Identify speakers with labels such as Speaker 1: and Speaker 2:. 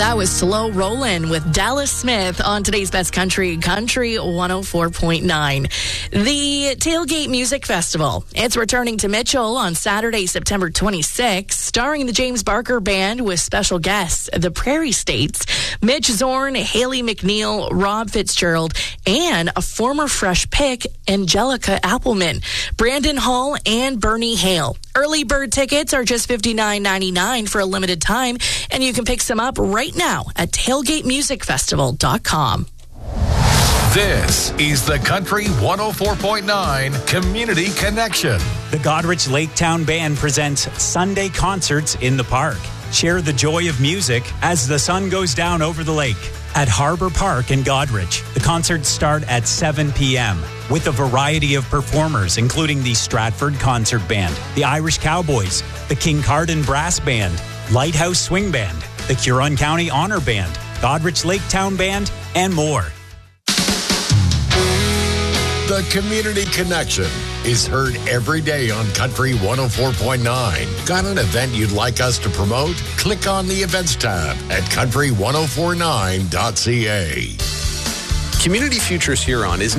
Speaker 1: That was Slow Rollin' with Dallas Smith on today's Best Country, Country 104.9. The Tailgate Music Festival. It's returning to Mitchell on Saturday, September 26th, starring the James Barker Band with special guests, the Prairie States, Mitch Zorn, Haley McNeil, Rob Fitzgerald, and a former Fresh pick, Angelica Appleman, Brandon Hall, and Bernie Hale. Early bird tickets are just $59.99 for a limited time, and you can pick some up right now at tailgatemusicfestival.com.
Speaker 2: This is the Country 104.9 Community Connection.
Speaker 3: The Goderich Laketown Band presents Sunday concerts in the park. Share the joy of music as the sun goes down over the lake at Harbor Park in Goderich. The concerts start at 7 p.m. with a variety of performers, including the Stratford Concert Band, the Irish Cowboys, the Kincardine Brass Band, Lighthouse Swing Band, the Huron County Honor Band, Goderich Laketown Band, and more.
Speaker 2: The Community Connection is heard every day on Country 104.9. Got an event you'd like us to promote? Click on the Events tab at country1049.ca.
Speaker 4: Community Futures Huron is